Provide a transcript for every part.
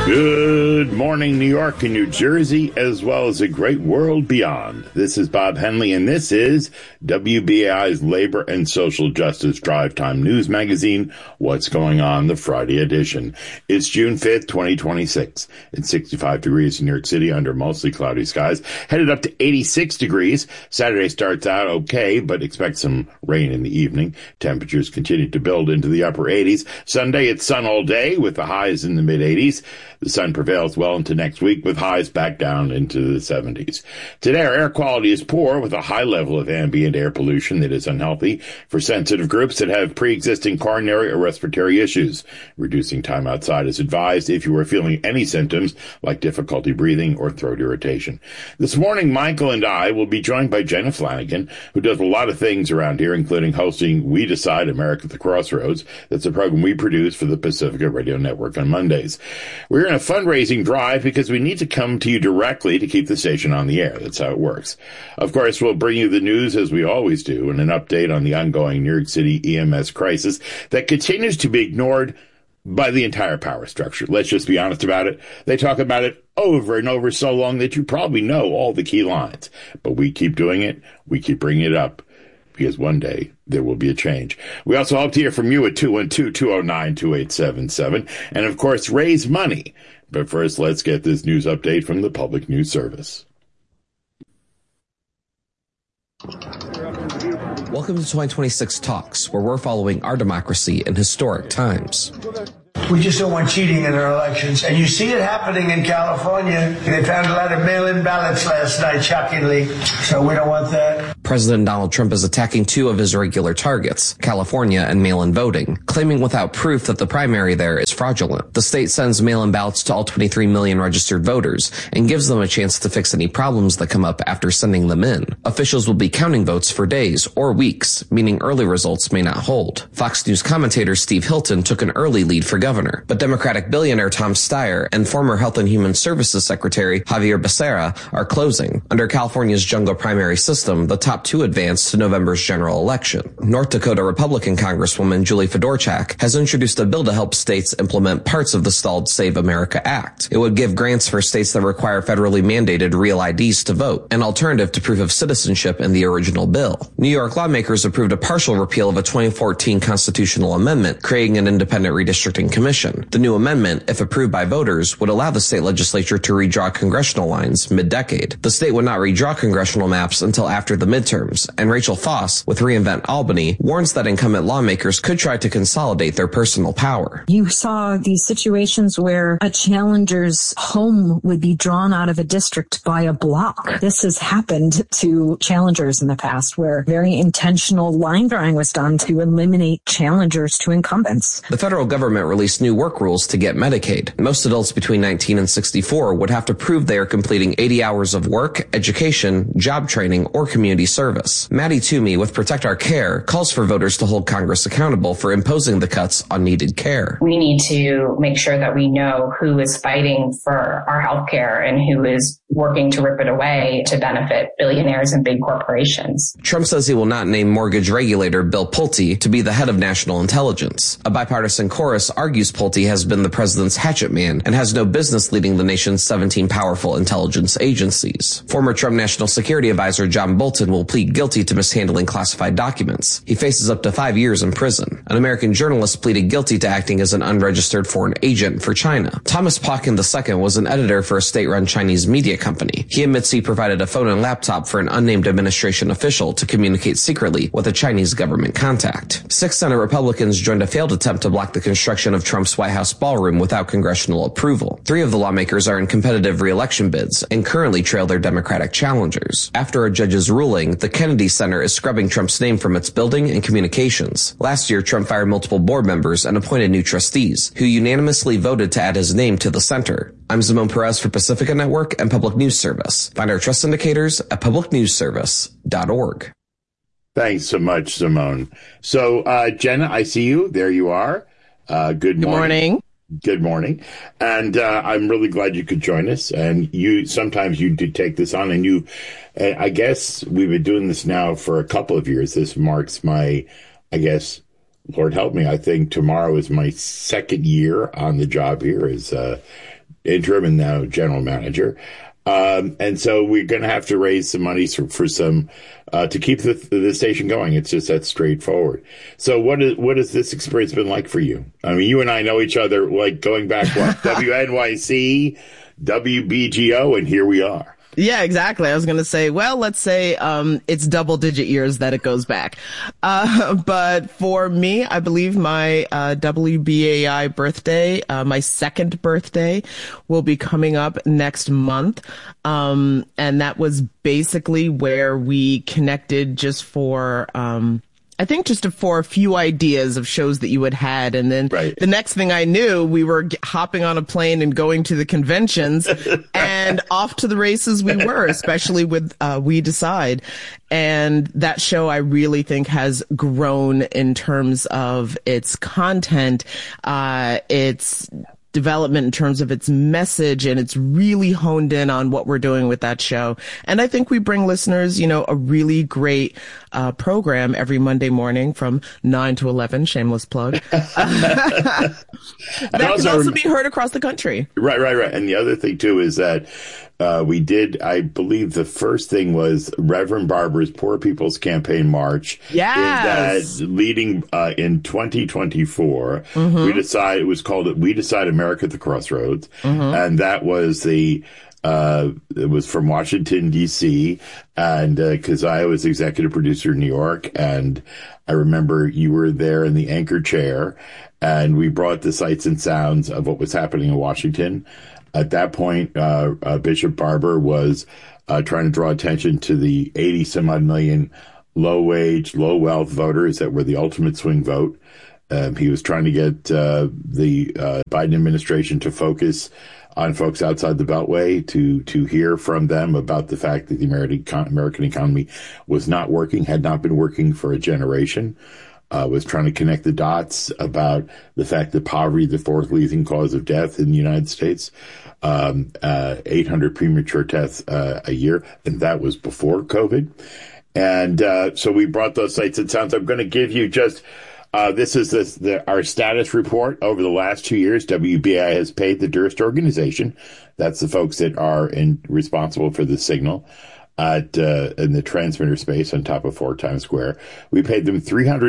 Good morning, New York and New Jersey, as well as a great world beyond. This is Bob Henley, and this is WBAI's Labor and Social Justice Drive Time News Magazine, What's Going On, the Friday edition. It's June 5th, 2026. It's 65 degrees in New York City under mostly cloudy skies, headed up to 86 degrees. Saturday starts out okay, but expect some rain in the evening. Temperatures continue to build into the upper 80s. Sunday, it's sun all day with the highs in the mid-80s. The sun prevails well into next week with highs back down into the 70s. Today, our air quality is poor with a high level of ambient air pollution that is unhealthy for sensitive groups that have pre-existing coronary or respiratory issues. Reducing time outside is advised if you are feeling any symptoms like difficulty breathing or throat irritation. This morning, Michael and I will be joined by Jenna Flanagan, who does a lot of things around here, including hosting We Decide America at the Crossroads. That's a program we produce for the Pacifica Radio Network on Mondays. We're in a fundraising drive because we need to come to you directly to keep the station on the air. That's how it works. Of course, we'll bring you the news as we always do and an update on the ongoing New York City EMS crisis that continues to be ignored by the entire power structure. Let's just be honest about it. They talk about it over and over so long that you probably know all the key lines. But we keep doing it. We keep bringing it up because one day there will be a change. We also hope to hear from you at 212-209-2877. And of course, raise money. But first, let's get this news update from the Public News Service. Welcome to 2026 Talks, where we're following our democracy in historic times. We just don't want cheating in our elections. And you see it happening in California. They found a lot of mail-in ballots last night, shockingly. So we don't want that. President Donald Trump is attacking two of his regular targets, California and mail-in voting, claiming without proof that the primary there is fraudulent. The state sends mail-in ballots to all 23 million registered voters and gives them a chance to fix any problems that come up after sending them in. Officials will be counting votes for days or weeks, meaning early results may not hold. Fox News commentator Steve Hilton took an early lead for governor, but Democratic billionaire Tom Steyer and former Health and Human Services Secretary Javier Becerra are closing. Under California's jungle primary system, the top two advance to November's general election. North Dakota Republican Congresswoman Julie Fedorchak has introduced a bill to help states implement parts of the stalled Save America Act. It would give grants for states that require federally mandated real IDs to vote, an alternative to proof of citizenship in the original bill. New York lawmakers approved a partial repeal of a 2014 constitutional amendment creating an independent redistricting commission. The new amendment, if approved by voters, would allow the state legislature to redraw congressional lines mid-decade. The state would not redraw congressional maps until after the midterms, and Rachel Foss, with Reinvent Albany, warns that incumbent lawmakers could try to consolidate their personal power. You saw these situations where a challenger's home would be drawn out of a district by a block. This has happened to challengers in the past, where very intentional line drawing was done to eliminate challengers to incumbents. The federal government released new work rules to get Medicaid. Most adults between 19 and 64 would have to prove they are completing 80 hours of work, education, job training, or community service. Maddie Toomey with Protect Our Care calls for voters to hold Congress accountable for imposing the cuts on needed care. We need to make sure that we know who is fighting for our health care and who is working to rip it away to benefit billionaires and big corporations. Trump says he will not name mortgage regulator Bill Pulte to be the head of national intelligence. A bipartisan chorus argues Pulte has been the president's hatchet man and has no business leading the nation's 17 powerful intelligence agencies. Former Trump National Security Advisor John Bolton will plead guilty to mishandling classified documents. He faces up to 5 years in prison. An American journalist pleaded guilty to acting as an unregistered foreign agent for China. Thomas Paukin II was an editor for a state-run Chinese media company. He admits he provided a phone and laptop for an unnamed administration official to communicate secretly with a Chinese government contact. 6 Senate Republicans joined a failed attempt to block the construction of Trump's White House ballroom without congressional approval. 3 of the lawmakers are in competitive re-election bids and currently trail their Democratic challengers. After a judge's ruling, the Kennedy Center is scrubbing Trump's name from its building and communications. Last year, Trump fired multiple board members and appointed new trustees, who unanimously voted to add his name to the center. I'm Simone Perez for Pacifica Network and Public News Service. Find our trust indicators at publicnewsservice.org. Thanks so much, Simone. So, Jenna, I see you. There you are. Good morning. Good morning. And I'm really glad you could join us. And sometimes you do take this on, and I guess we've been doing this now for a couple of years. This marks my, Lord help me, I think tomorrow is my second year on the job here as interim and now general manager. And so we're going to have to raise some money for some to keep the station going. It's just that straightforward. So what has this experience been like for you? I mean, you and I know each other like going back WNYC, WBGO, and here we are. Yeah, exactly. I was going to say, well, let's say it's double-digit years that it goes back. But for me, I believe my WBAI birthday, my second birthday, will be coming up next month. And that was basically where we connected just for I think just for a few ideas of shows that you had. And then The next thing I knew, we were hopping on a plane and going to the conventions and off to the races we were, especially with We Decide. And that show I really think has grown in terms of its content, its development in terms of its message, and it's really honed in on what we're doing with that show. And I think we bring listeners, a really great program every Monday morning from 9 to 11, shameless plug. That can also be heard across the country. Right. And the other thing, too, is that we did, I believe the first thing was Reverend Barber's Poor People's Campaign March. Yes. That leading in 2024, it was called We Decide America at the Crossroads. And that was it was from Washington, D.C., and because I was executive producer in New York, and I remember you were there in the anchor chair, and we brought the sights and sounds of what was happening in Washington. At that point, Bishop Barber was trying to draw attention to the 80-some-odd million low-wage, low-wealth voters that were the ultimate swing vote. He was trying to get the Biden administration to focus on folks outside the Beltway, to hear from them about the fact that the American economy was not working, had not been working for a generation. Was trying to connect the dots about the fact that poverty, the fourth leading cause of death in the United States, 800 premature deaths a year, and that was before COVID. And so we brought those sights and sounds. I'm going to give you just this is our status report over the last 2 years. WBAI has paid the Durst organization. That's the folks that are responsible for the signal in the transmitter space on top of 4 Times Square. We paid them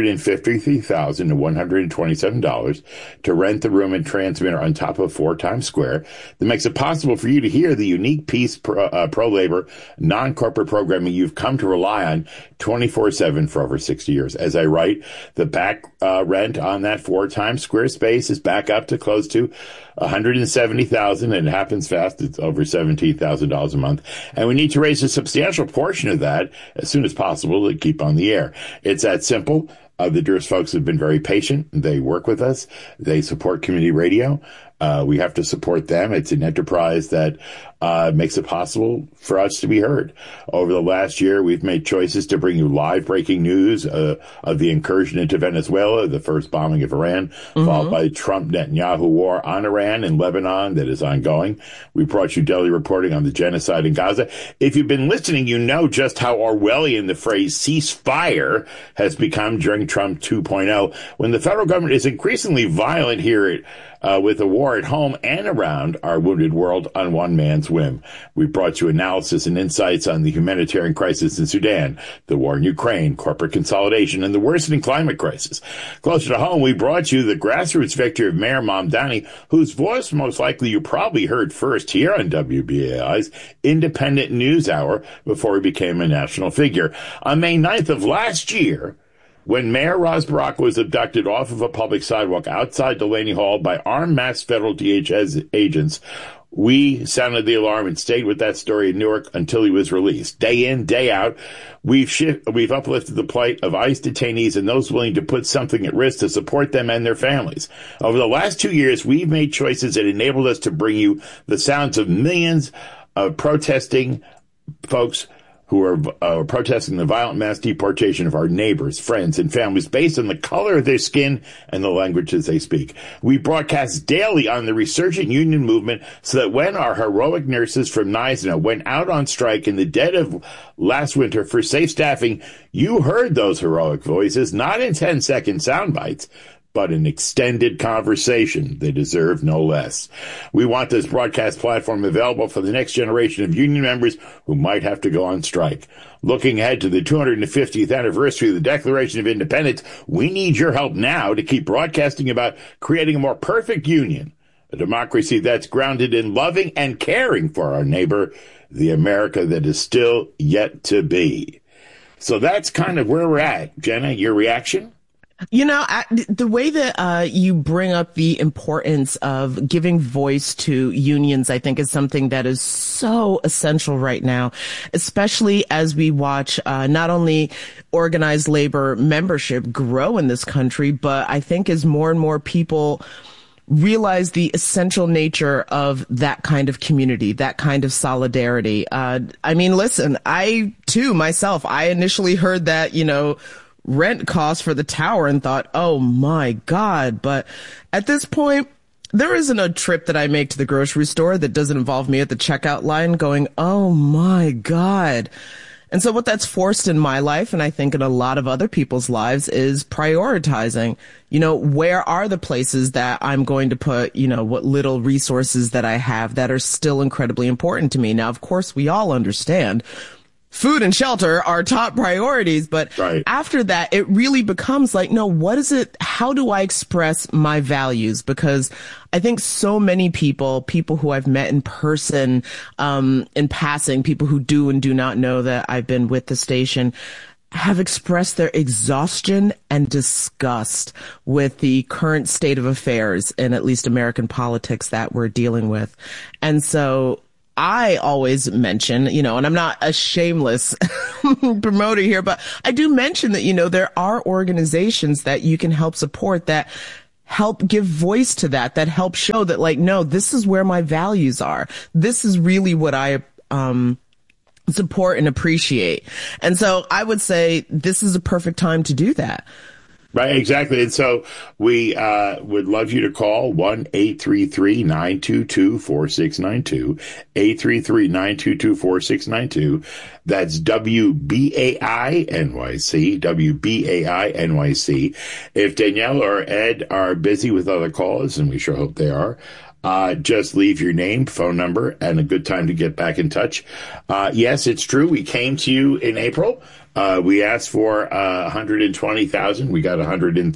$353,127 to rent the room and transmitter on top of 4 Times Square. That makes it possible for you to hear the unique peace, pro-labor, non-corporate programming you've come to rely on 24/7 for over 60 years. As I write, the back rent on that 4 Times Square space is back up to close to $170,000, and it happens fast. It's over $17,000 a month, and we need to raise a substantial portion of that as soon as possible to keep on the air. It's that simple. The Durst folks have been very patient. They work with us. They support community radio. We have to support them. It's an enterprise that makes it possible for us to be heard. Over the last year, we've made choices to bring you live breaking news of the incursion into Venezuela, the first bombing of Iran, followed by the Trump-Netanyahu war on Iran and Lebanon that is ongoing. We brought you daily reporting on the genocide in Gaza. If you've been listening, you know just how Orwellian the phrase ceasefire has become during Trump 2.0, when the federal government is increasingly violent here with a war at home and around our wounded world on one man's whim. We brought you analysis and insights on the humanitarian crisis in Sudan, the war in Ukraine, corporate consolidation, and the worsening climate crisis. Closer to home, we brought you the grassroots victory of Mayor Mamdani, whose voice most likely you probably heard first here on WBAI's Independent News Hour before he became a national figure. On May 9th of last year, when Mayor Ras Baraka was abducted off of a public sidewalk outside Delaney Hall by armed masked federal DHS agents, we sounded the alarm and stayed with that story in Newark until he was released. Day in, day out, we've uplifted the plight of ICE detainees and those willing to put something at risk to support them and their families. Over the last 2 years, we've made choices that enabled us to bring you the sounds of millions of protesting folks who are protesting the violent mass deportation of our neighbors, friends, and families based on the color of their skin and the languages they speak. We broadcast daily on the resurgent union movement so that when our heroic nurses from Gnizeno went out on strike in the dead of last winter for safe staffing, you heard those heroic voices, not in 10-second sound bites, but an extended conversation. They deserve no less. We want this broadcast platform available for the next generation of union members who might have to go on strike. Looking ahead to the 250th anniversary of the Declaration of Independence, we need your help now to keep broadcasting about creating a more perfect union, a democracy that's grounded in loving and caring for our neighbor, the America that is still yet to be. So that's kind of where we're at. Jenna, your reaction? You know, the way that you bring up the importance of giving voice to unions, I think, is something that is so essential right now, especially as we watch not only organized labor membership grow in this country, but I think as more and more people realize the essential nature of that kind of community, that kind of solidarity. I mean, listen, I too, myself, I initially heard that, you know, rent costs for the tower and thought, oh my God. But at this point, there isn't a trip that I make to the grocery store that doesn't involve me at the checkout line going, oh my God. And so what that's forced in my life, and I think in a lot of other people's lives, is prioritizing. You know, where are the places that I'm going to put, you know, what little resources that I have that are still incredibly important to me? Now, of course, we all understand food and shelter are top priorities, but right. After that, it really becomes like, no, what is it? How do I express my values? Because I think so many people who I've met in person, in passing, people who do and do not know that I've been with the station, have expressed their exhaustion and disgust with the current state of affairs in at least American politics that we're dealing with. And so I always mention, you know, and I'm not a shameless promoter here, but I do mention that, you know, there are organizations that you can help support that help give voice to that help show that, like, no, this is where my values are. This is really what I, support and appreciate. And so I would say this is a perfect time to do that. Right, exactly. And so we would love you to call 1-833-922-4692, 833-922-4692. That's WBAI NYC, WBAI NYC. If Danielle or Ed are busy with other calls, and we sure hope they are, just leave your name, phone number, and a good time to get back in touch. Yes, it's true. We came to you in April. We asked for 120,000. We got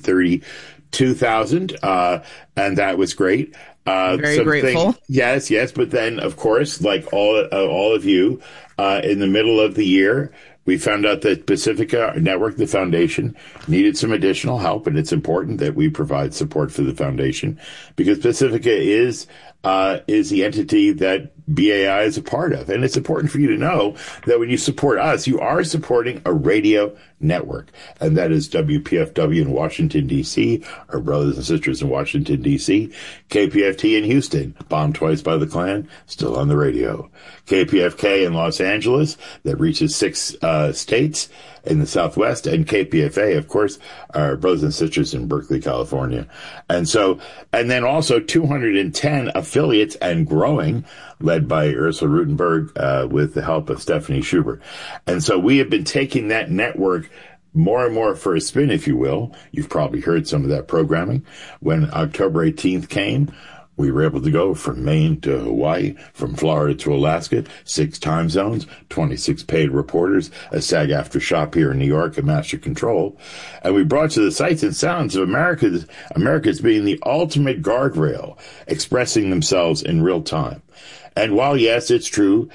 132,000, and that was great. Very grateful. Yes. But then, of course, like all of you, in the middle of the year, we found out that Pacifica Network, the foundation, needed some additional help, and it's important that we provide support for the foundation because Pacifica is the entity that BAI is a part of. And it's important for you to know that when you support us, you are supporting a radio network. And that is WPFW in Washington, D.C., our brothers and sisters in Washington, D.C., KPFT in Houston, bombed twice by the Klan, still on the radio. KPFK in Los Angeles, that reaches 6 states in the Southwest, and KPFA, of course, our brothers and sisters in Berkeley, California. And then also 210 affiliates and growing, led by Ursula Rutenberg, with the help of Stephanie Schubert. And so we have been taking that network more and more for a spin, if you will. You've probably heard some of that programming. When October 18th came, we were able to go from Maine to Hawaii, from Florida to Alaska, 6 time zones, 26 paid reporters, a SAG-AFTRA shop here in New York, a master control. And we brought you the sights and sounds of America's being the ultimate guardrail, expressing themselves in real time. And while, yes, it's true,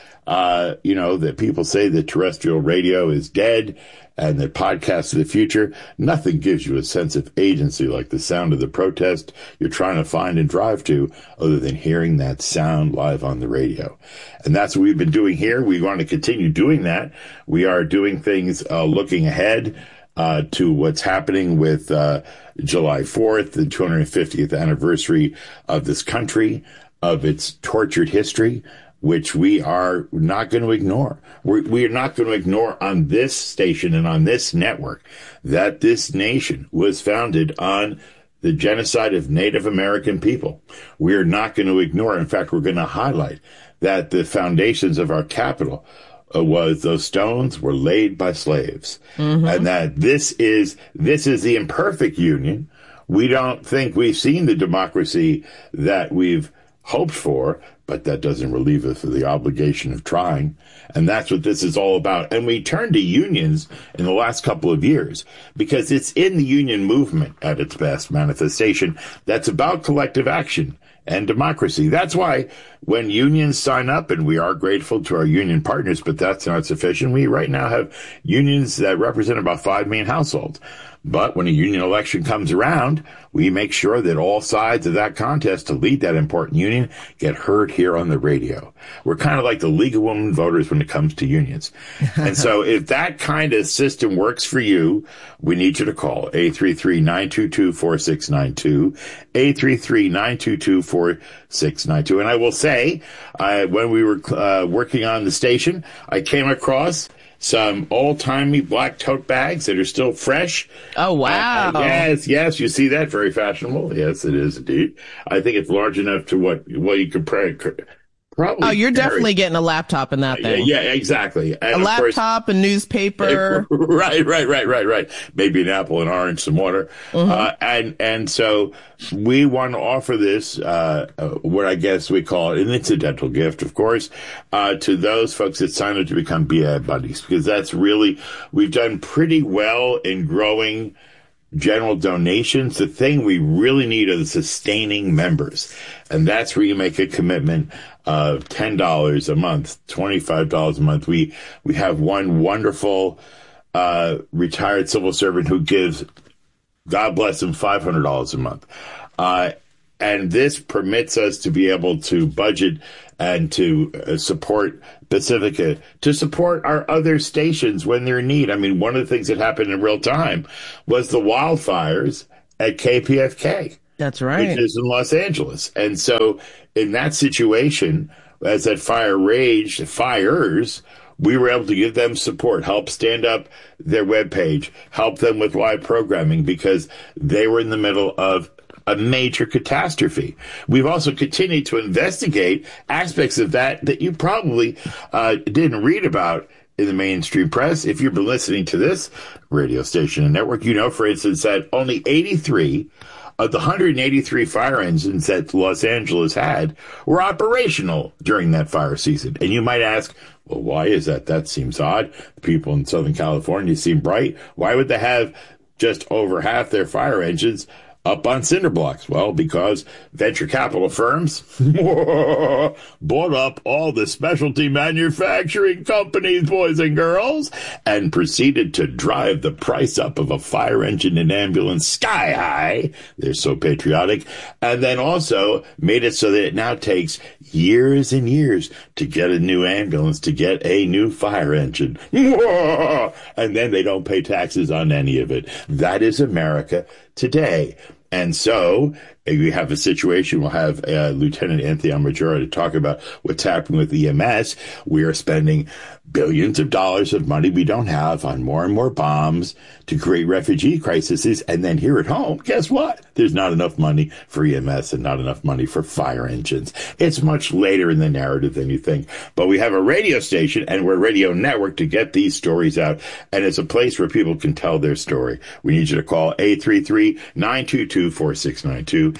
that people say that terrestrial radio is dead and that podcasts are the future, nothing gives you a sense of agency like the sound of the protest you're trying to find and drive to, other than hearing that sound live on the radio. And that's what we've been doing here. We want to continue doing that. We are doing things looking ahead to what's happening with July 4th, the 250th anniversary of this country, of its tortured history, which we are not going to ignore. We are not going to ignore on this station and on this network that this nation was founded on the genocide of Native American people. We are not going to ignore. In fact, we're going to highlight that the foundations of our capital those stones were laid by slaves, and that this is the imperfect union we don't think we've seen the democracy that we've hoped for, but that doesn't relieve us of the obligation of trying. And that's what this is all about. And we turned to unions in the last couple of years because it's in the union movement at its best manifestation that's about collective action and democracy. That's why when unions sign up, and we are grateful to our union partners, but that's not sufficient. We right now have unions that represent about 5 million households. But when a union election comes around, we make sure that all sides of that contest to lead that important union get heard here on the radio. We're kind of like the League of Women Voters when it comes to unions. And so if that kind of system works for you, we need you to call 833-922-4692, 833-922-4692. And I will say, when we were working on the station, I came across some old-timey black tote bags that are still fresh. Oh, wow. Yes. You see that? Very fashionable. Yes, it is indeed. I think it's large enough to what you could probably. Oh, you're definitely getting a laptop in that thing. Yeah, exactly. And a laptop, a newspaper. Right. Maybe an apple, an orange, some water. Mm-hmm. And so we want to offer this, what I guess we call an incidental gift, of course, to those folks that sign up to become BI buddies, because that's really, we've done pretty well in growing general donations. The thing we really need are the sustaining members. And that's where you make a commitment of $10 a month, $25 a month. We have one wonderful, retired civil servant who gives, God bless him, $500 a month. And this permits us to be able to budget and to support Pacifica, to support our other stations when they're in need. I mean, one of the things that happened in real time was the wildfires at KPFK. That's right. Which is in Los Angeles. And so in that situation, as that fire raged, fires, we were able to give them support, help stand up their webpage, help them with live programming because they were in the middle of a major catastrophe. We've also continued to investigate aspects of that you probably didn't read about in the mainstream press. If you've been listening to this radio station and network, you know, for instance, that only 83 of the 183 fire engines that Los Angeles had were operational during that fire season. And you might ask, well, why is that? That seems odd. The people in Southern California seem bright. Why would they have just over half their fire engines up on cinder blocks? Well, because venture capital firms bought up all the specialty manufacturing companies, boys and girls, and proceeded to drive the price up of a fire engine and ambulance sky high. They're so patriotic. And then also made it so that it now takes years and years to get a new ambulance, to get a new fire engine. And then they don't pay taxes on any of it. That is America today. And so we have a situation, we'll have Lieutenant Anthony Almajora to talk about what's happening with EMS. We are spending billions of dollars of money we don't have on more and more bombs to create refugee crises. And then here at home, guess what? There's not enough money for EMS and not enough money for fire engines. It's much later in the narrative than you think. But we have a radio station and we're a radio network to get these stories out. And it's a place where people can tell their story. We need you to call 833-922-4692,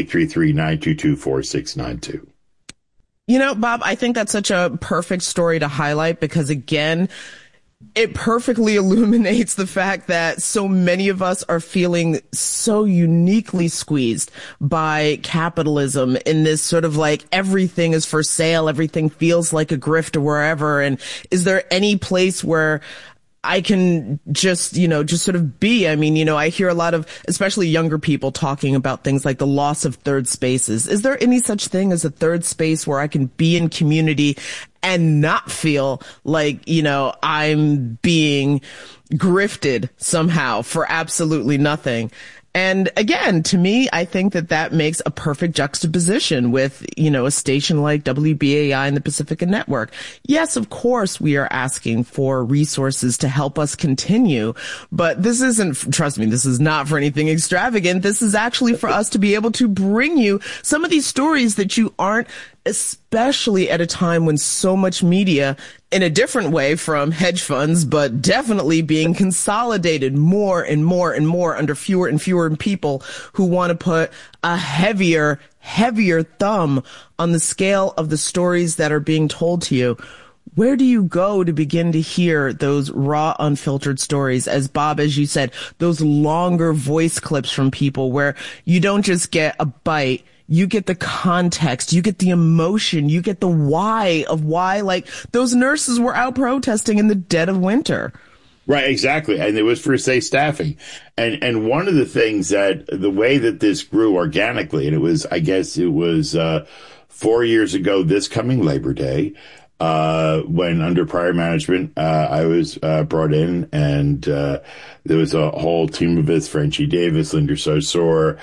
833-922-4692. You know, Bob, I think that's such a perfect story to highlight because, again, it perfectly illuminates the fact that so many of us are feeling so uniquely squeezed by capitalism in this sort of like everything is for sale, everything feels like a grift or wherever. And is there any place where I can just sort of be? I mean, I hear a lot of, especially younger people talking about things like the loss of third spaces. Is there any such thing as a third space where I can be in community and not feel like, I'm being grifted somehow for absolutely nothing? And again, to me, I think that makes a perfect juxtaposition with, a station like WBAI and the Pacifica Network. Yes, of course, we are asking for resources to help us continue, but this isn't, trust me, this is not for anything extravagant. This is actually for us to be able to bring you some of these stories that you aren't especially at a time when so much media, in a different way from hedge funds, but definitely being consolidated more and more and more under fewer and fewer people who want to put a heavier thumb on the scale of the stories that are being told to you. Where do you go to begin to hear those raw, unfiltered stories? As Bob, as you said, those longer voice clips from people where you don't just get a bite, you get the context, you get the emotion, you get the why of why, like, those nurses were out protesting in the dead of winter. Right, exactly. And it was for, say, staffing. And one of the things that the way that this grew organically, and it was 4 years ago this coming Labor Day, when under prior management, I was brought in, and there was a whole team of us, Frenchie Davis, Linda Sarsour,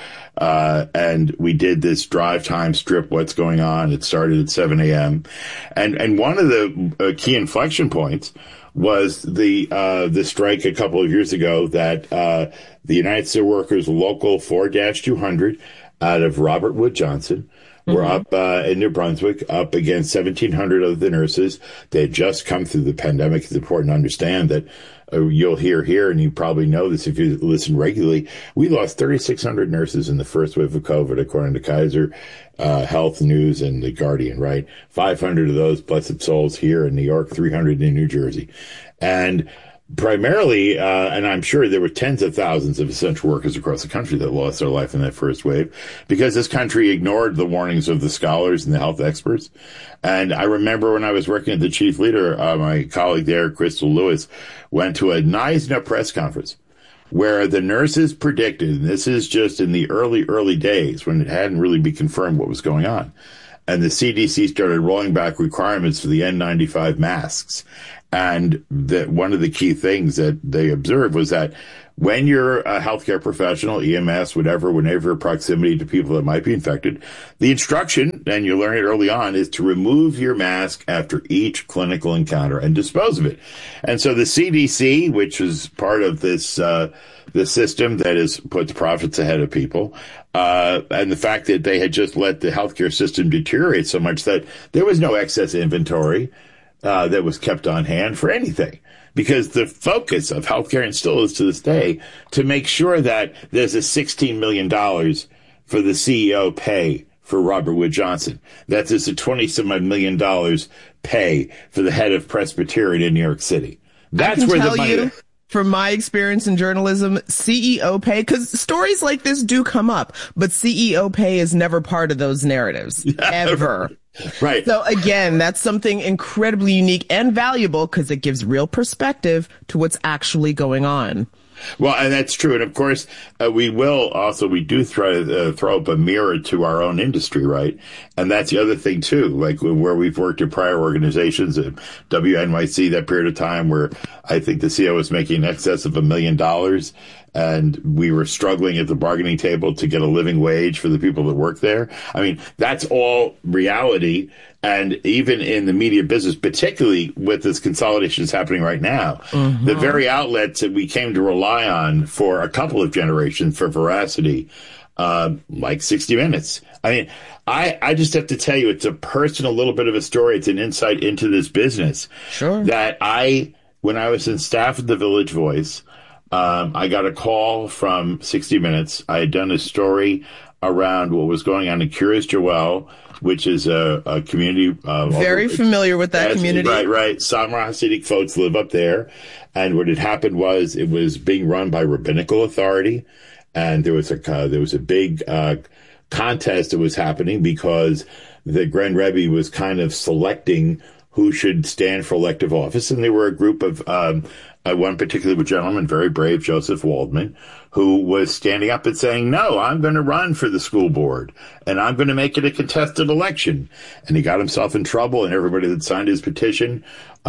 and we did this drive time strip, what's going on. It started at 7 a.m. And one of the key inflection points was the strike a couple of years ago that the United Steelworkers Local 4-200 out of Robert Wood Johnson were up in New Brunswick, up against 1,700 of the nurses. They had just come through the pandemic. It's important to understand that you'll hear here, and you probably know this if you listen regularly, we lost 3,600 nurses in the first wave of COVID, according to Kaiser Health News and The Guardian, right? 500 of those, blessed souls, here in New York, 300 in New Jersey. And primarily, and I'm sure there were tens of thousands of essential workers across the country that lost their life in that first wave because this country ignored the warnings of the scholars and the health experts. And I remember when I was working at the chief leader, my colleague there, Crystal Lewis, went to a NISNA press conference where the nurses predicted, and this is just in the early days when it hadn't really been confirmed what was going on, and the CDC started rolling back requirements for the N95 masks. And that one of the key things that they observed was that when you're a healthcare professional, EMS, whatever, whenever proximity to people that might be infected, the instruction, and you learn it early on, is to remove your mask after each clinical encounter and dispose of it. And so the CDC, which is part of this, the system that is puts profits ahead of people, and the fact that they had just let the healthcare system deteriorate so much that there was no excess inventory that was kept on hand for anything. Because the focus of healthcare, and still is to this day, to make sure that there's a $16 million for the CEO pay for Robert Wood Johnson. That there's a $20-some million pay for the head of Presbyterian in New York City. That's where the money is. From my experience in journalism, CEO pay, because stories like this do come up, but CEO pay is never part of those narratives, ever. Right. So again, that's something incredibly unique and valuable because it gives real perspective to what's actually going on. Well, and that's true. And of course, we do try to throw up a mirror to our own industry, right? And that's the other thing too, like where we've worked in prior organizations at WNYC, that period of time where I think the CEO was making in excess of $1 million. And we were struggling at the bargaining table to get a living wage for the people that work there. I mean, that's all reality. And even in the media business, particularly with this consolidation that's happening right now, the very outlets that we came to rely on for a couple of generations for veracity, like 60 Minutes. I mean, I just have to tell you, it's a personal little bit of a story. It's an insight into this business. Sure. That when I was in staff at the Village Voice, I got a call from 60 Minutes. I had done a story around what was going on in Cures Joel, which is a community. Very familiar with that community. Right. Samara Hasidic folks live up there. And what had happened was it was being run by Rabbinical Authority. And there was a big contest that was happening because the Grand Rebbe was kind of selecting who should stand for elective office. And there were a group of one particular gentleman, very brave, Joseph Waldman, who was standing up and saying, no, I'm going to run for the school board and I'm going to make it a contested election. And he got himself in trouble, and everybody that signed his petition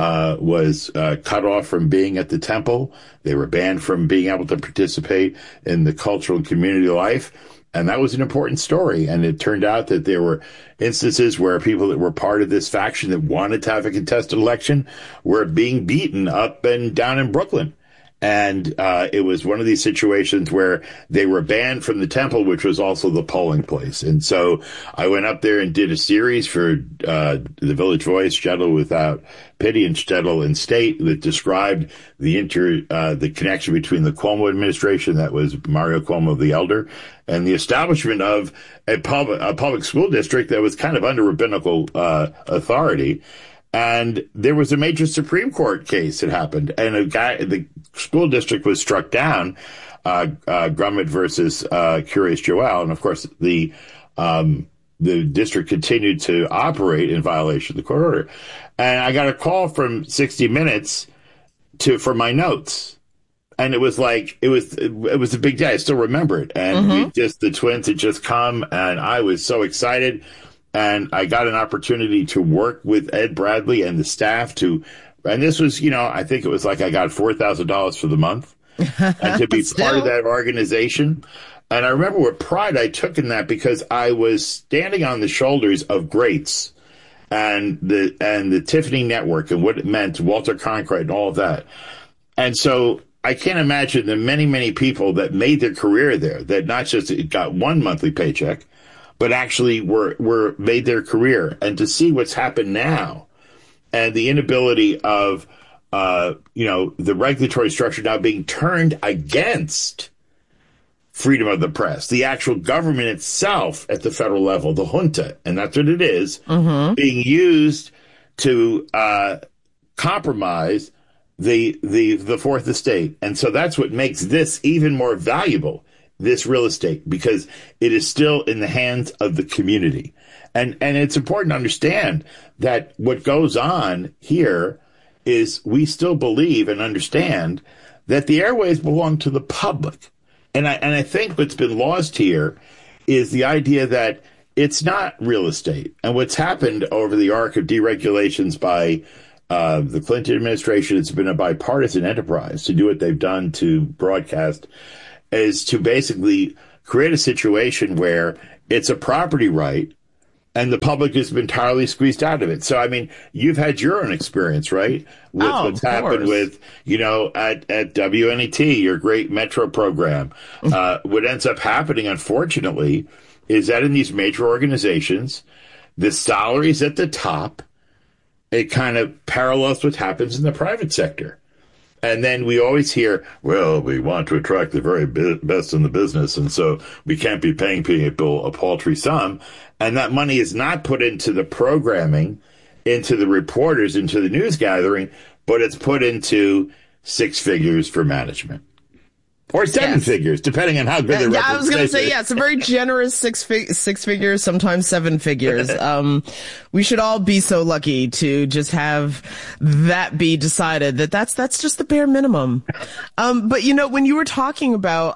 was cut off from being at the temple. They were banned from being able to participate in the cultural and community life. And that was an important story. And it turned out that there were instances where people that were part of this faction that wanted to have a contested election were being beaten up and down in Brooklyn. And it was one of these situations where they were banned from the temple, which was also the polling place. And so I went up there and did a series for the Village Voice, Shtetl Without Pity and Shtetl in State, that described the connection between the Cuomo administration, that was Mario Cuomo the Elder, and the establishment of a public school district that was kind of under rabbinical authority. And there was a major Supreme Court case that happened, and the school district was struck down, Grummet versus Curious Joel, and of course the district continued to operate in violation of the court order. And I got a call from 60 Minutes for my notes. And it was like, it was a big day. I still remember it. And the twins had just come, and I was so excited. And I got an opportunity to work with Ed Bradley and the staff and this was, I think it was like I got $4,000 for the month and to be part of that organization. And I remember what pride I took in that, because I was standing on the shoulders of greats and the Tiffany Network and what it meant, Walter Cronkite and all of that. And so I can't imagine the many, many people that made their career there, that not just got one monthly paycheck, but actually were made their career. And to see what's happened now, and the inability of, the regulatory structure now being turned against freedom of the press, the actual government itself at the federal level, the junta, and that's what it is, being used to compromise the fourth estate. And so that's what makes this even more valuable, this real estate, because it is still in the hands of the community. And it's important to understand that what goes on here is we still believe and understand that the airways belong to the public. And I think what's been lost here is the idea that it's not real estate. And what's happened over the arc of deregulations by the Clinton administration, it's been a bipartisan enterprise to do what they've done to broadcast, is to basically create a situation where it's a property right and the public has been entirely squeezed out of it. So, I mean, you've had your own experience, right? With what's happened with, at WNET, your great Metro program. What ends up happening, unfortunately, is that in these major organizations, the salaries at the top, it kind of parallels what happens in the private sector. And then we always hear, well, we want to attract the very best in the business, and so we can't be paying people a paltry sum. And that money is not put into the programming, into the reporters, into the news gathering, but it's put into six figures for management. Or seven figures, depending on how good their representation is. I was going to say, it's a very generous six figures, sometimes seven figures. We should all be so lucky to just have that be decided that's just the bare minimum. But when you were talking about,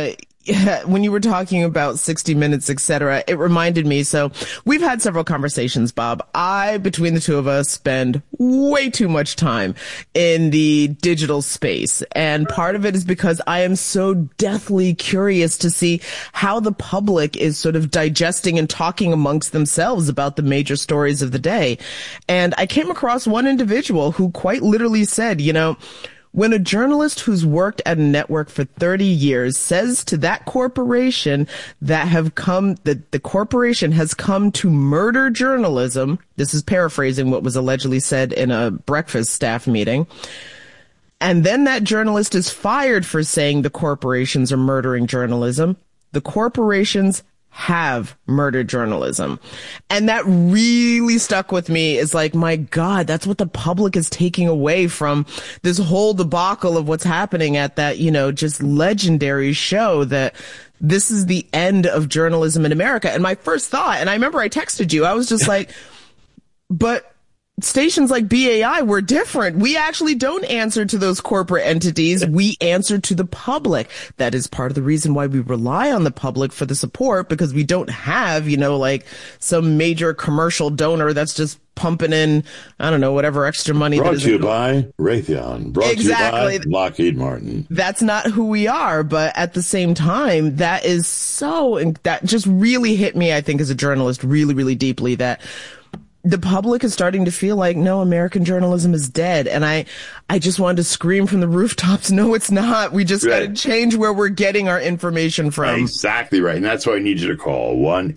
60 Minutes, etc., it reminded me. So we've had several conversations, Bob. Between the two of us, spend way too much time in the digital space. And part of it is because I am so deathly curious to see how the public is sort of digesting and talking amongst themselves about the major stories of the day. And I came across one individual who quite literally said, when a journalist who's worked at a network for 30 years says to that corporation that the corporation has come to murder journalism, this is paraphrasing what was allegedly said in a breakfast staff meeting, and then that journalist is fired for saying the corporations are murdering journalism, the corporations have murdered journalism. And that really stuck with me. Is like, my God, that's what the public is taking away from this whole debacle of what's happening at that, just legendary show, that this is the end of journalism in America. And my first thought, and I remember I texted you, I was just like, but stations like BAI were different. We actually don't answer to those corporate entities. We answer to the public. That is part of the reason why we rely on the public for the support, because we don't have, some major commercial donor that's just pumping in, I don't know, whatever extra money. Brought to you by Raytheon. Brought to you by Lockheed Martin. That's not who we are. But at the same time, that just really hit me, I think, as a journalist, really, really deeply, that the public is starting to feel like, no, American journalism is dead. And I just wanted to scream from the rooftops, no, it's not. We just got to change where we're getting our information from. Exactly right. And that's why I need you to call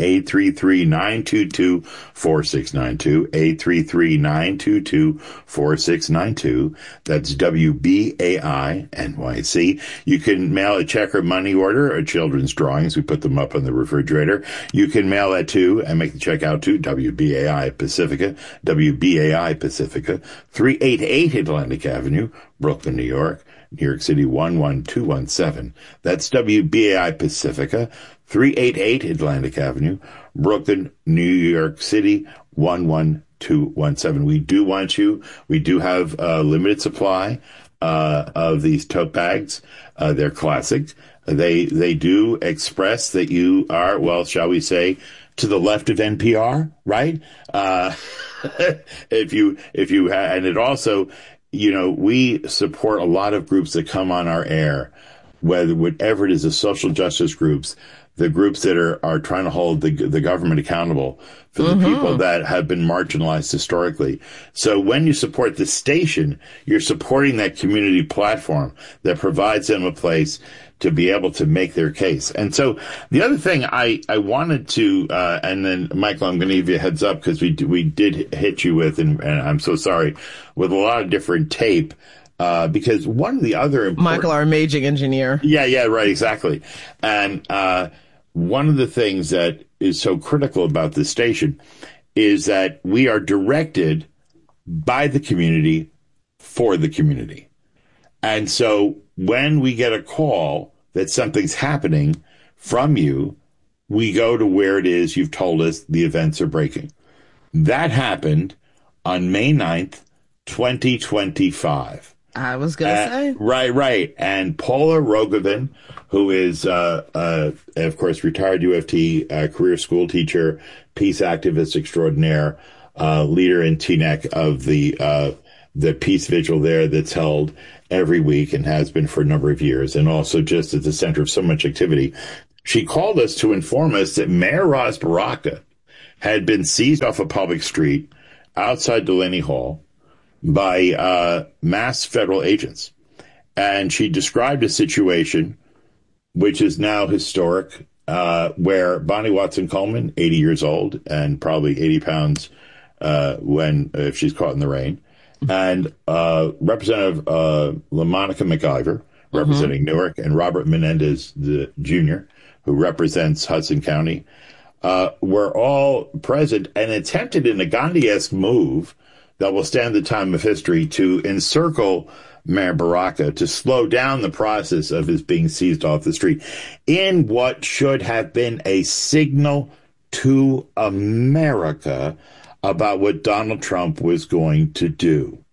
1-833-922-4692, 833-922-4692. That's WBAI NYC. You can mail a check or money order or children's drawings. We put them up on the refrigerator. You can mail that to and make the check out to WBAI Pacifica, 388 Atlantic Avenue, Brooklyn, New York City 11217. That's WBAI Pacifica, 388 Atlantic Avenue, Brooklyn, New York City 11217. We do want you. We do have a limited supply of these tote bags. They're classic. They do express that you are, well, shall we say, to the left of NPR, right? And it also, we support a lot of groups that come on our air, whatever it is, the social justice groups, the groups that are trying to hold the government accountable for the people that have been marginalized historically. So when you support the station, you're supporting that community platform that provides them a place to be able to make their case. And so the other thing I wanted to, and then Michael, I'm going to give you a heads up because we did hit you with, and I'm so sorry, with a lot of different tape, because one of the other Michael, our amazing engineer. Yeah, right, exactly. And one of the things that is so critical about this station is that we are directed by the community for the community. And so when we get a call that something's happening from you, we go to where it is you've told us the events are breaking. That happened on May 9th, 2025. I was going to say. Right. And Paula Rogovin, who is, of course, retired UFT career school teacher, peace activist extraordinaire, leader in TNEC of the peace vigil there that's held every week and has been for a number of years, and also just at the center of so much activity. She called us to inform us that Mayor Ras Baraka had been seized off a public street outside Delaney Hall by masked federal agents. And she described a situation which is now historic, where Bonnie Watson Coleman, 80 years old and probably 80 pounds if she's caught in the rain, and Representative LaMonica McIver, representing Newark, and Robert Menendez Jr., who represents Hudson County, were all present and attempted in a Gandhi-esque move that will stand the time of history to encircle Mayor Baraka, to slow down the process of his being seized off the street in what should have been a signal to America about what Donald Trump was going to do.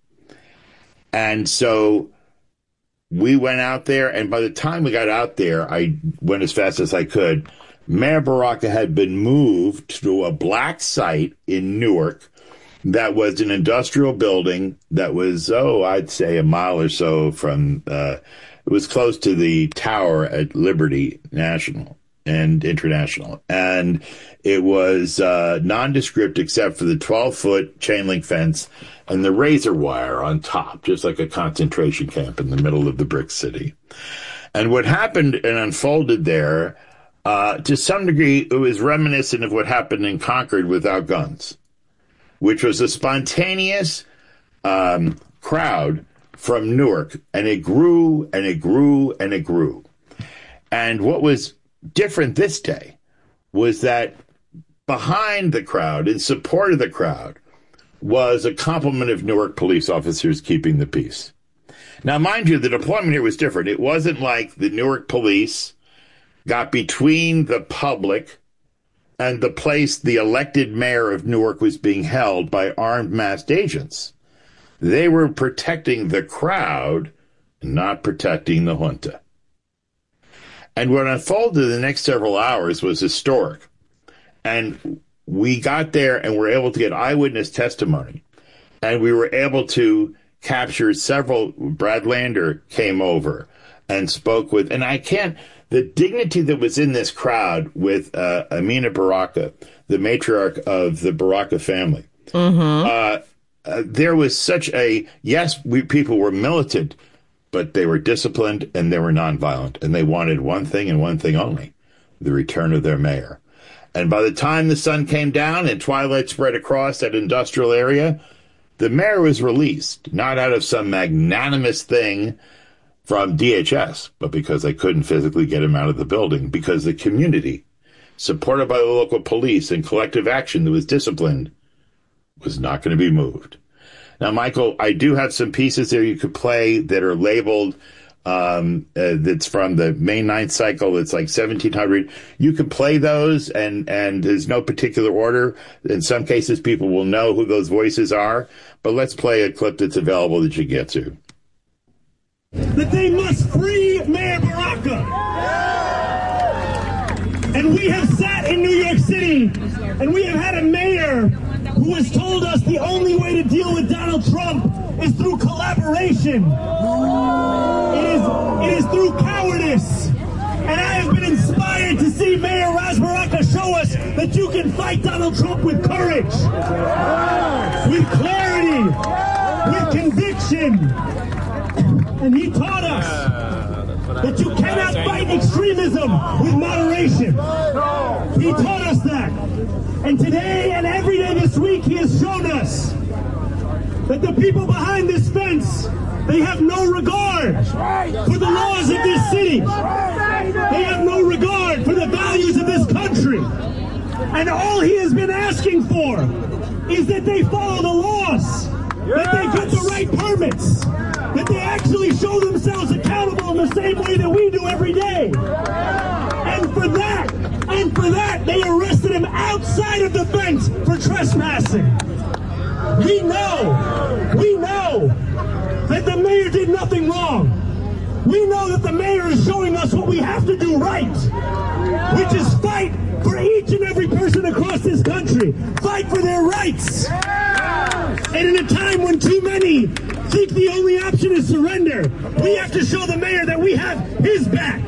And so we went out there, and by the time we got out there, I went as fast as I could. Mayor Baraka had been moved to a black site in Newark that was an industrial building that was, I'd say a mile or so from, it was close to the tower at Liberty National and International. And it was nondescript except for the 12-foot chain link fence and the razor wire on top, just like a concentration camp in the middle of the brick city. And what happened and unfolded there, to some degree, it was reminiscent of what happened in Concord without guns, which was a spontaneous crowd from Newark, and it grew and it grew and it grew. And what was different this day was that behind the crowd, in support of the crowd, was a complement of Newark police officers keeping the peace. Now, mind you, the deployment here was different. It wasn't like the Newark police got between the public and the place the elected mayor of Newark was being held by armed masked agents. They were protecting the crowd, not protecting the junta. And what unfolded in the next several hours was historic. And we got there and were able to get eyewitness testimony. And we were able to capture several. Brad Lander came over and spoke with, and the dignity that was in this crowd with Amina Baraka, the matriarch of the Baraka family, There was such people were militant, but they were disciplined and they were nonviolent. And they wanted one thing and one thing only, the return of their mayor. And by the time the sun came down and twilight spread across that industrial area, the mayor was released, not out of some magnanimous thing from DHS, but because they couldn't physically get him out of the building, because the community, supported by the local police and collective action that was disciplined, was not going to be moved. Now, Michael, I do have some pieces there you could play that are labeled, that's from the May 9th cycle. It's like 1700. You can play those, and there's no particular order. In some cases, people will know who those voices are. But let's play a clip that's available that you get to. That they must free Mayor Baraka. And we have sat in New York City, and we have had a mayor who has told us the only way to deal with Donald Trump is through collaboration. It is through cowardice. And I have been inspired to see Mayor Ras Baraka show us that you can fight Donald Trump with courage, with clarity, with conviction. And he taught us that you cannot fight extremism with moderation. He taught us that. And today and every day this week, he has shown us that the people behind this fence, they have no regard for the laws of this city. They have no regard for the values of this country. And all he has been asking for is that they follow the laws, that they get the right permits, that they actually show themselves accountable in the same way that we do every day. And for that, they arrested him outside of the fence for trespassing. We know that the mayor did nothing wrong. We know that the mayor is showing us what we have to do right, which is fight for each and every person across this country. Fight for their rights. And in a time when too many think the only option is surrender, we have to show the mayor that we have his back.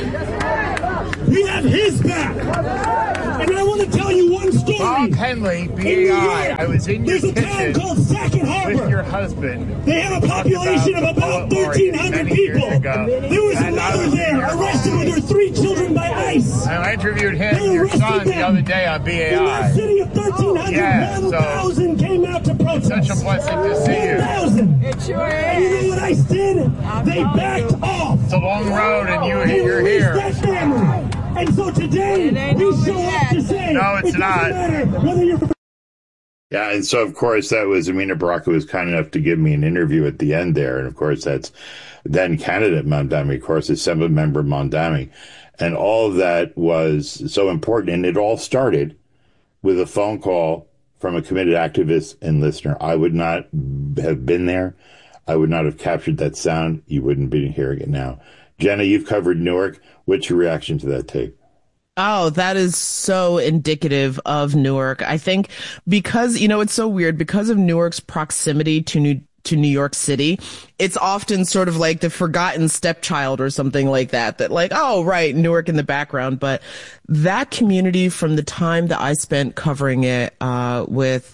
We have his back. And I want to tell you one story. Bob Henley, BAI. I was in your kitchen. There's a town called Sackett Harbor. With your husband. They have a population of about 1,300 people. There was a mother there arrested with her 3 children by ICE. I interviewed him, your son, the other day on BAI. In that city of 1,300, 1,000 came out to protest. Such a blessing to see you. 1,000. It sure is. And you know what ICE did? They backed off. It's a long road, and you're here. That family. And so today, we show up to say, no, it's not. Matter whether you're... Yeah, and so, of course, that was Amina Baraka was kind enough to give me an interview at the end there. And, of course, that's then candidate Mamdani, of course, Assembly member Mamdani. And all of that was so important. And it all started with a phone call from a committed activist and listener. I would not have been there. I would not have captured that sound. You wouldn't be hearing it now. Jenna, you've covered Newark. What's your reaction to that tape? Oh, that is so indicative of Newark. I think because, it's so weird because of Newark's proximity to New York City, it's often sort of like the forgotten stepchild or something like that like, oh, right, Newark in the background. But that community, from the time that I spent covering it, with,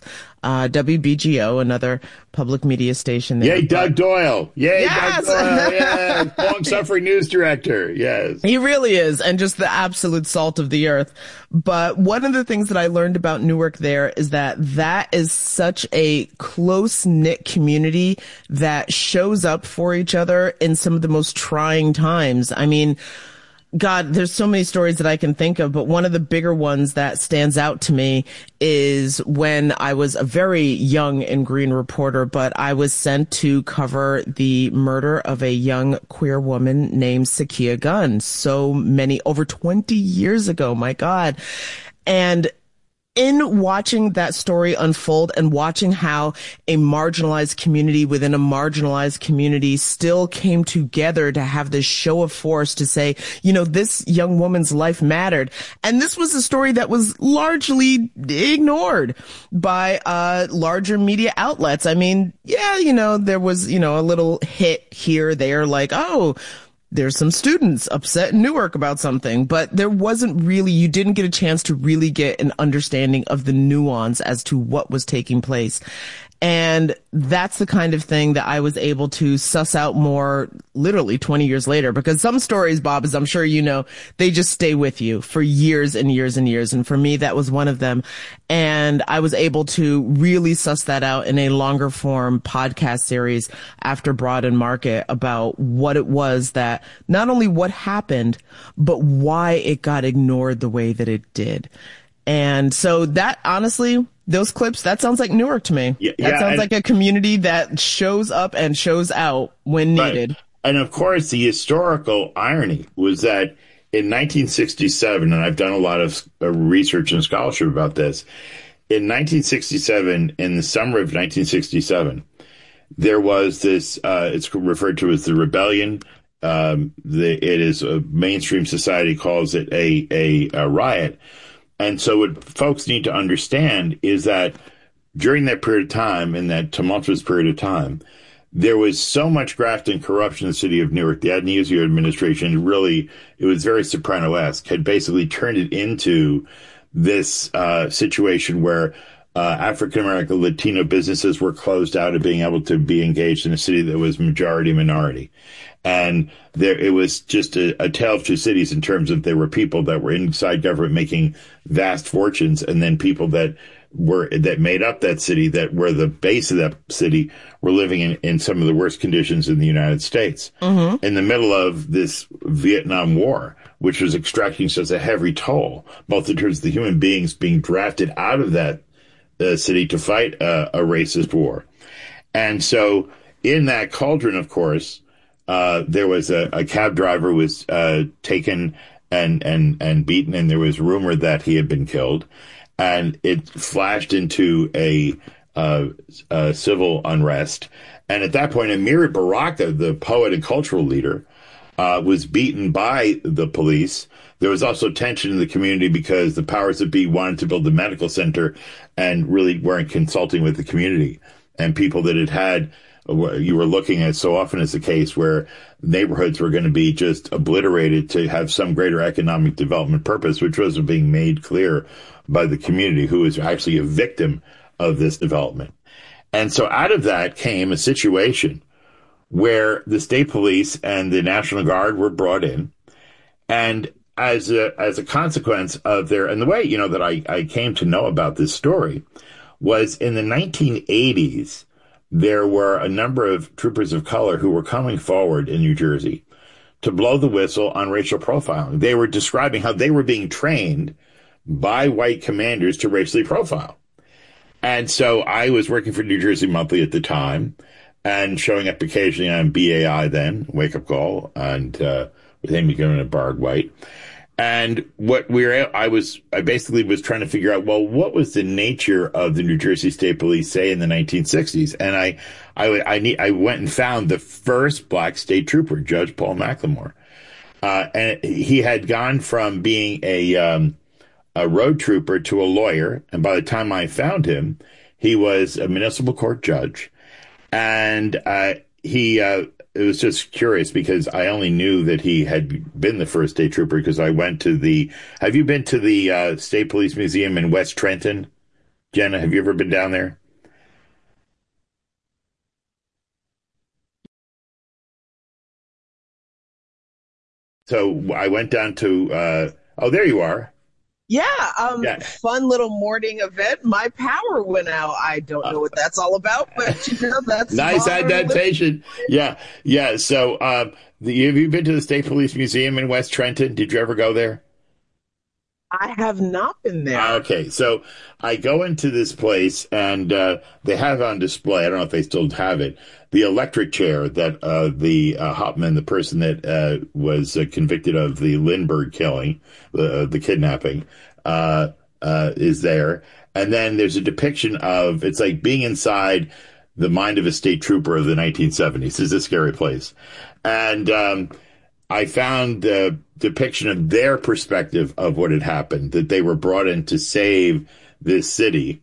WBGO, another public media station there. Yay, Doug Doyle. Yay, yes! Doug Doyle. Yeah, long-suffering news director. Yes. He really is, and just the absolute salt of the earth. But one of the things that I learned about Newark there is that is such a close-knit community that shows up for each other in some of the most trying times. I mean, God, there's so many stories that I can think of, but one of the bigger ones that stands out to me is when I was a very young and green reporter, but I was sent to cover the murder of a young queer woman named Sakia Gunn. Over 20 years ago, my God. And in watching that story unfold and watching how a marginalized community within a marginalized community still came together to have this show of force to say, this young woman's life mattered. And this was a story that was largely ignored by larger media outlets. I mean, there was, a little hit here, there, like, oh, there's some students upset in Newark about something, but there wasn't really, you didn't get a chance to really get an understanding of the nuance as to what was taking place. And that's the kind of thing that I was able to suss out more literally 20 years later, because some stories, Bob, as I'm sure you know, they just stay with you for years and years and years. And for me, that was one of them. And I was able to really suss that out in a longer form podcast series after Broad and Market about what it was that not only what happened, but why it got ignored the way that it did. And so that, honestly, those clips, that sounds like Newark to me. That sounds like a community that shows up and shows out when needed. Right. And of course, the historical irony was that in 1967, and I've done a lot of research and scholarship about this, in 1967, in the summer of 1967, there was this, it's referred to as the rebellion. It is a mainstream society calls it a riot. And so what folks need to understand is that during that period of time, in that tumultuous period of time, there was so much graft and corruption in the city of Newark. The Agnello administration really, it was very Soprano-esque, had basically turned it into this situation where African-American Latino businesses were closed out of being able to be engaged in a city that was majority minority. And there, it was just a tale of two cities in terms of there were people that were inside government making vast fortunes, and then people that made up that city, that were the base of that city, were living in some of the worst conditions in the United States. Mm-hmm. In the middle of this Vietnam War, which was extracting such a heavy toll, both in terms of the human beings being drafted out of that city to fight a racist war. And so in that cauldron, of course, there was a cab driver was taken and beaten, and there was rumor that he had been killed, and it flashed into a civil unrest. And at that point, Amiri Baraka, the poet and cultural leader, was beaten by the police. There was also tension in the community because the powers that be wanted to build a medical center and really weren't consulting with the community and people that had you were looking at so often as the case where neighborhoods were going to be just obliterated to have some greater economic development purpose, which wasn't being made clear by the community, who was actually a victim of this development. And so out of that came a situation where the state police and the National Guard were brought in. And as a consequence of and the way, that I came to know about this story was in the 1980s, there were a number of troopers of color who were coming forward in New Jersey to blow the whistle on racial profiling. They were describing how they were being trained by white commanders to racially profile. And so I was working for New Jersey Monthly at the time and showing up occasionally on BAI then, Wake Up Call, and with Amy Goodman and Bard White. And I basically was trying to figure out, well, what was the nature of the New Jersey State Police, say, in the 1960s? And I went and found the first black state trooper, Judge Paul McLemore. And he had gone from being a road trooper to a lawyer. And by the time I found him, he was a municipal court judge. And it was just curious because I only knew that he had been the first state trooper because I went to have you been to the State Police Museum in West Trenton? Jenna, have you ever been down there? So I went down to, there you are. Yeah, fun little morning event. My power went out. I don't know what that's all about, but that's nice adaptation. Yeah. So, have you been to the State Police Museum in West Trenton? Did you ever go there? I have not been there. Okay, so I go into this place, and they have on display, I don't know if they still have it, the electric chair that the Hopman, the person that was convicted of the Lindbergh killing, the kidnapping, is there. And then there's a depiction of, it's like being inside the mind of a state trooper of the 1970s. It's a scary place. And I found the depiction of their perspective of what had happened, that they were brought in to save this city,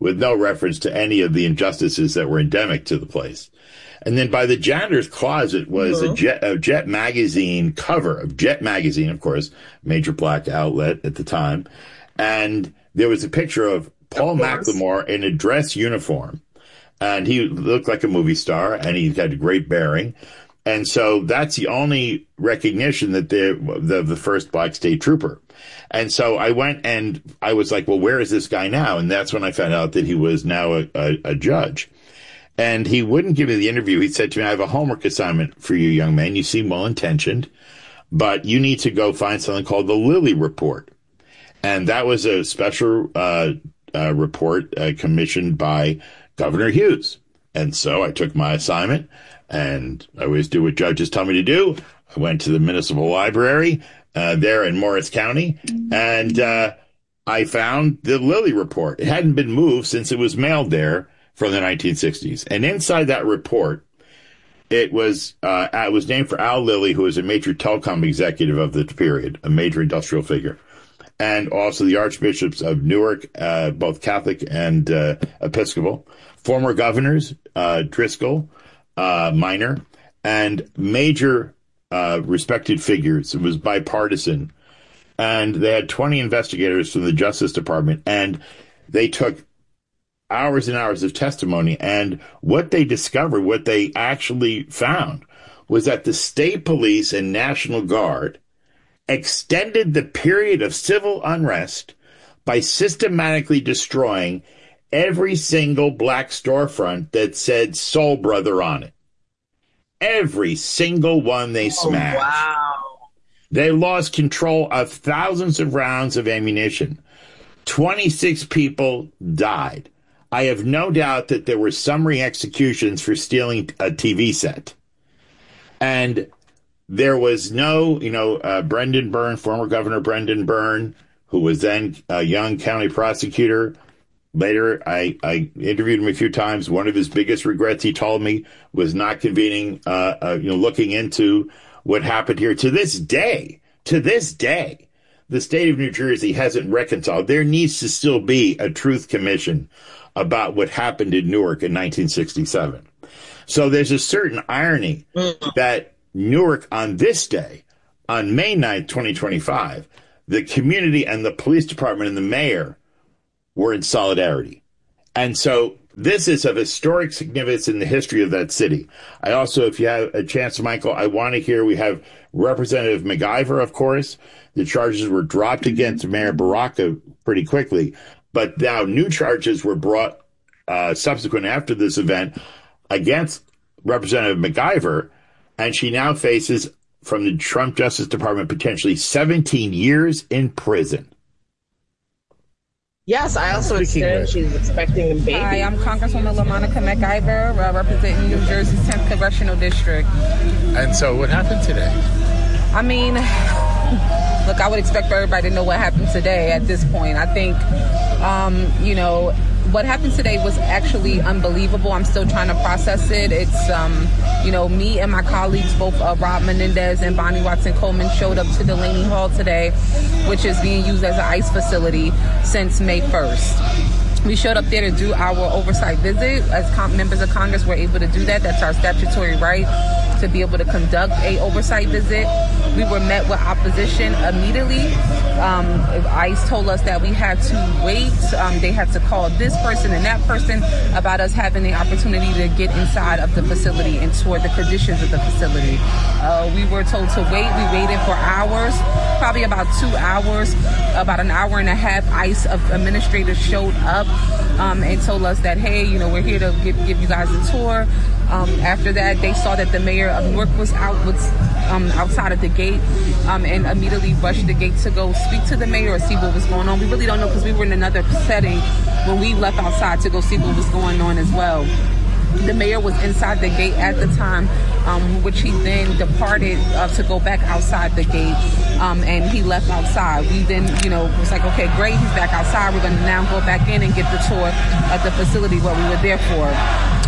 with no reference to any of the injustices that were endemic to the place. And then by the janitor's closet was a Jet magazine cover of Jet magazine, of course, major black outlet at the time. And there was a picture of Paul McLemore in a dress uniform. And he looked like a movie star, and he had a great bearing. And so that's the only recognition that the first black state trooper. And so I went and I was like, well, where is this guy now? And that's when I found out that he was now a judge. And he wouldn't give me the interview. He said to me, I have a homework assignment for you, young man. You seem well-intentioned, but you need to go find something called the Lilly Report. And that was a special report commissioned by Governor Hughes. And so I took my assignment, and I always do what judges tell me to do. I went to the municipal library there in Morris County, and I found the Lilly Report. It hadn't been moved since it was mailed there from the 1960s. And inside that report, it was named for Al Lilly, who was a major telecom executive of the period, a major industrial figure. And also the archbishops of Newark, both Catholic and Episcopal, former governors, Driscoll, Minor, and major respected figures. It was bipartisan. And they had 20 investigators from the Justice Department, and they took hours and hours of testimony. And what they discovered, what they actually found, was that the state police and National Guard extended the period of civil unrest by systematically destroying every single black storefront that said Soul Brother on it. Every single one they smashed. Wow. They lost control of thousands of rounds of ammunition. 26 people died. I have no doubt that there were summary executions for stealing a TV set. And there was no, Brendan Byrne, former Governor Brendan Byrne, who was then a young county prosecutor. Later, I interviewed him a few times. One of his biggest regrets, he told me, was not convening, looking into what happened here. To this day, the state of New Jersey hasn't reconciled. There needs to still be a truth commission about what happened in Newark in 1967. So there's a certain irony that Newark on this day, on May 9th, 2025, the community and the police department and the mayor were in solidarity. And so this is of historic significance in the history of that city. I also, if you have a chance, Michael, I want to hear, we have Representative McIver, of course. The charges were dropped against Mayor Baraka pretty quickly, but now new charges were brought subsequent after this event against Representative McIver, and she now faces, from the Trump Justice Department, potentially 17 years in prison. Yes, I also understand she's expecting a baby. Hi, I'm Congresswoman LaMonica McIver, representing New Jersey's 10th Congressional District. And so what happened today? I mean, look, I would expect for everybody to know what happened today at this point. I think, what happened today was actually unbelievable. I'm still trying to process it. It's, me and my colleagues, both Rob Menendez and Bonnie Watson-Coleman, showed up to Delaney Hall today, which is being used as an ICE facility since May 1st. We showed up there to do our oversight visit. As members of Congress, we're able to do that. That's our statutory right to be able to conduct a oversight visit. We were met with opposition immediately. ICE told us that we had to wait. They had to call this person and that person about us having the opportunity to get inside of the facility and tour the conditions of the facility. We were told to wait. We waited for hours, probably about 2 hours. About an hour and a half, ICE administrators showed up and told us that, hey, we're here to give you guys a tour. After that, they saw that the mayor of Newark was outside of the gate and immediately rushed the gate to go speak to the mayor or see what was going on. We really don't know because we were in another setting when we left outside to go see what was going on as well. The mayor was inside the gate at the time, which he then departed to go back outside the gate, and he left outside. We then, was like, okay, great, he's back outside. We're going to now go back in and get the tour of the facility what we were there for.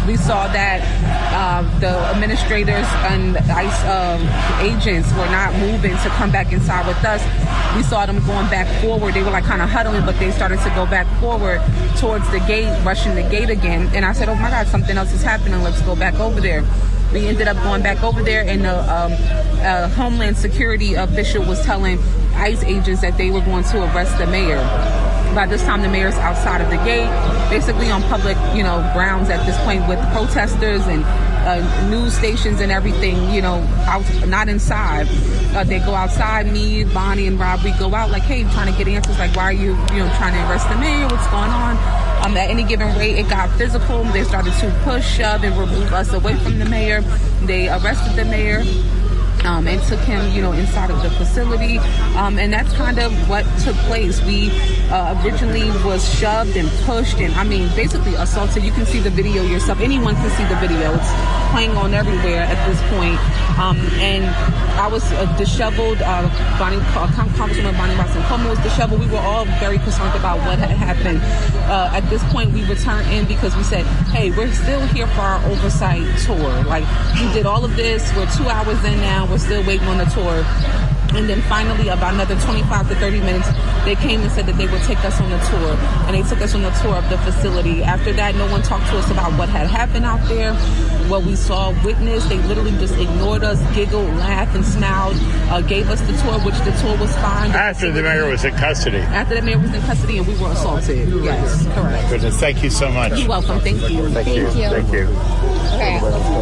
We saw that the administrators and ICE agents were not moving to come back inside with us. We saw them going back forward. They were like kind of huddling, but they started to go back forward towards the gate, rushing the gate again. And I said, oh my God, something else is happening. Let's go back over there. We ended up going back over there, and the Homeland Security official was telling ICE agents that they were going to arrest the mayor. By this time, the mayor's outside of the gate, basically on public, grounds at this point with protesters and news stations and everything, out, not inside. They go outside. Me, Bonnie, and Rob, we go out like, hey, trying to get answers like, why are you, trying to arrest the mayor? What's going on? At any given rate, it got physical. They started to push, shove, and remove us away from the mayor. They arrested the mayor. And took him, inside of the facility. And that's kind of what took place. We originally was shoved and pushed and, basically assaulted. You can see the video yourself. Anyone can see the video. It's playing on everywhere at this point. And I was disheveled. Congresswoman Bonnie Watson-Coleman was disheveled. We were all very concerned about what had happened. At this point, we returned in because we said, hey, we're still here for our oversight tour. Like, we did all of this. We're 2 hours in now. We're still waiting on the tour. And then finally, about another 25 to 30 minutes, they came and said that they would take us on the tour. And they took us on the tour of the facility. After that, no one talked to us about what had happened out there, what we saw, witnessed. They literally just ignored us, giggled, laughed, and smiled, gave us the tour, which the tour was fine. After the mayor was in custody. After the mayor was in custody and we were assaulted. Yes, correct. Goodness, thank you so much. You're welcome. Thank you. Thank you. Thank you. Okay.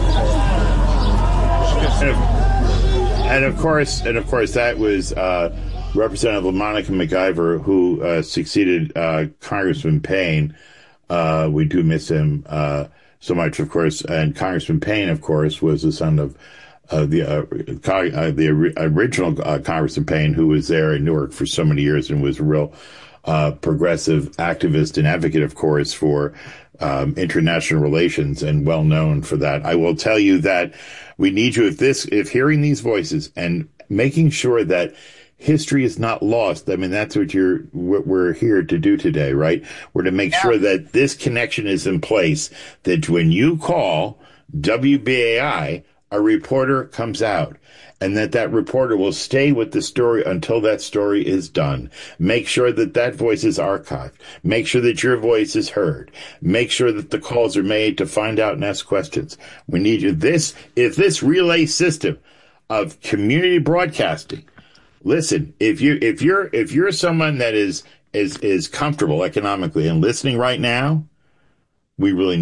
And of course, that was Representative LaMonica McIver, who succeeded Congressman Payne. We do miss him so much, of course. And Congressman Payne, of course, was the son of the original Congressman Payne, who was there in Newark for so many years and was a real progressive activist and advocate, of course, for international relations and well known for that. I will tell you that we need you if hearing these voices and making sure that history is not lost. That's what we're here to do today, right? We're to make sure that this connection is in place, that when you call WBAI, a reporter comes out, and that reporter will stay with the story until that story is done. Make sure that voice is archived. Make sure that your voice is heard. Make sure that the calls are made to find out and ask questions. We need you. This relay system of community broadcasting. Listen, if you're someone that is comfortable economically and listening right now, we really need